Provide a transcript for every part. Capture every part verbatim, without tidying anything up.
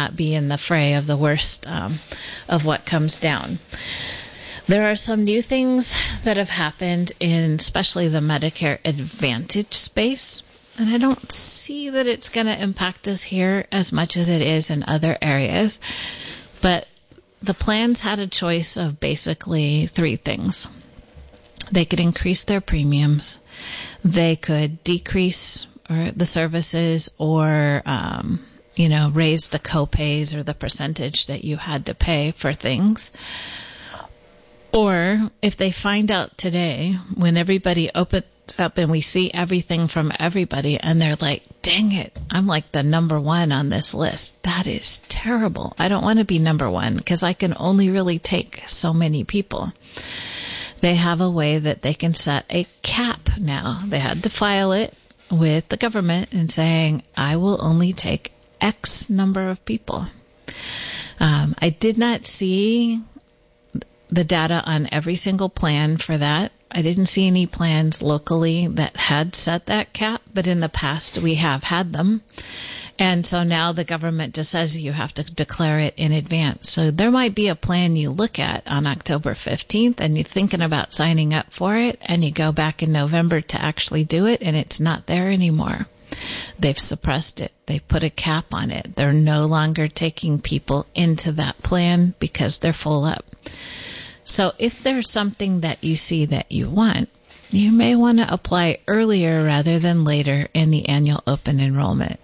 not be in the fray of the worst um, of what comes down. There are some new things that have happened in especially the Medicare Advantage space, and I don't see that it's going to impact us here as much as it is in other areas. But the plans had a choice of basically three things. They could increase their premiums, they could decrease or the services, or um, you know, raise the co-pays or the percentage that you had to pay for things. Or if they find out today, when everybody opens up and we see everything from everybody, and they're like, dang it, I'm like the number one on this list. That is terrible. I don't want to be number one because I can only really take so many people. They have a way that they can set a cap now. They had to file it with the government and saying, I will only take X number of people. Um, I did not see the data on every single plan for that. I didn't see any plans locally that had set that cap, but in the past we have had them. And so now the government just says you have to declare it in advance. So there might be a plan you look at on October fifteenth and you're thinking about signing up for it, and you go back in November to actually do it, and it's not there anymore. They've suppressed it. They've put a cap on it. They're no longer taking people into that plan because they're full up. So if there's something that you see that you want, you may want to apply earlier rather than later in the annual open enrollment.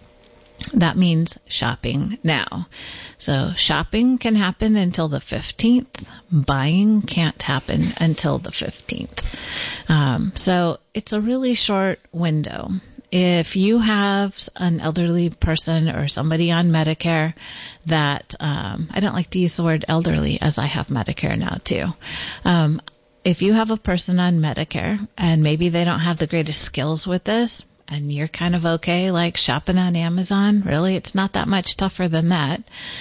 That means shopping now. So shopping can happen until the fifteenth. Buying can't happen until the fifteenth. Um, so it's a really short window. If you have an elderly person or somebody on Medicare that, um, I don't like to use the word elderly as I have Medicare now too. Um, if you have a person on Medicare and maybe they don't have the greatest skills with this, and you're kind of okay, like shopping on Amazon, really, it's not that much tougher than that.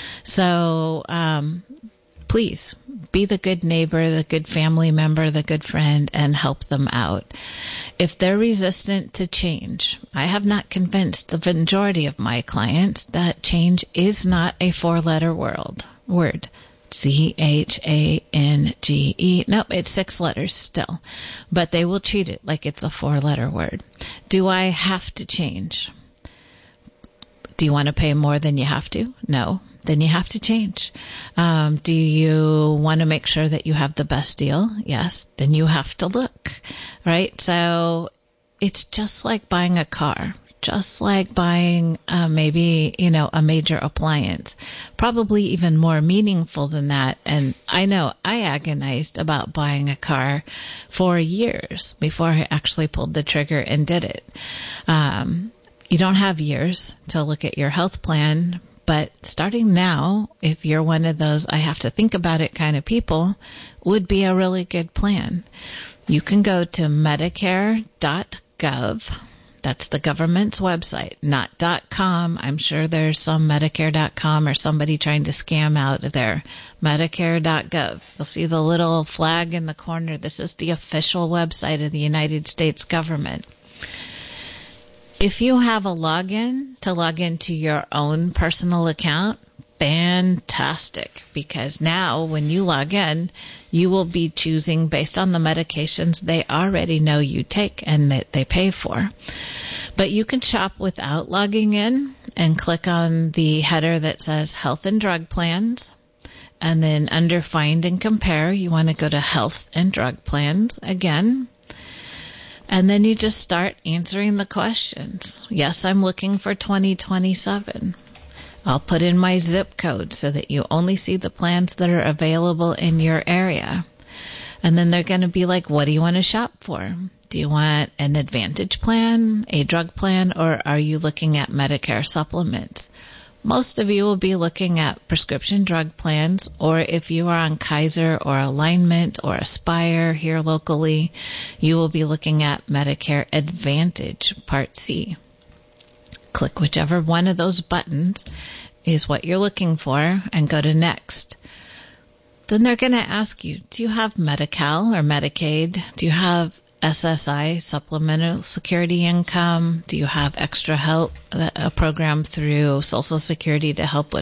So, um, please be the good neighbor, the good family member, the good friend, and help them out. If they're resistant to change, I have not convinced the majority of my clients that change is not a four-letter world, word. C H A N G E. Nope, it's six letters still. But they will treat it like it's a four-letter word. Do I have to change? Do you want to pay more than you have to? No. Then you have to change. Um, do you want to make sure that you have the best deal? Yes. Then you have to look, right? So it's just like buying a car, just like buying uh, maybe, you know, a major appliance, probably even more meaningful than that. And I know I agonized about buying a car for years before I actually pulled the trigger and did it. Um, you don't have years to look at your health plan. But starting now, if you're one of those I have to think about it kind of people, would be a really good plan. You can go to medicare dot gov. That's the government's website, not .com. I'm sure there's some medicare dot com or somebody trying to scam out there. medicare dot gov. You'll see the little flag in the corner. This is the official website of the United States government. If you have a login to log into your own personal account, fantastic, because now when you log in, you will be choosing based on the medications they already know you take and that they pay for. But you can shop without logging in and click on the header that says Health and Drug Plans. And then under Find and Compare, you want to go to Health and Drug Plans again. And then you just start answering the questions. Yes, I'm looking for twenty twenty-seven. I'll put in my zip code so that you only see the plans that are available in your area. And then they're going to be like, what do you want to shop for? Do you want an Advantage plan, a drug plan, or are you looking at Medicare supplements? Most of you will be looking at prescription drug plans, or if you are on Kaiser or Alignment or Aspire here locally, you will be looking at Medicare Advantage Part C. Click whichever one of those buttons is what you're looking for and go to Next. Then they're going to ask you, do you have Medi-Cal or Medicaid? Do you have S S I, Supplemental Security Income? Do you have extra help, a program through Social Security to help with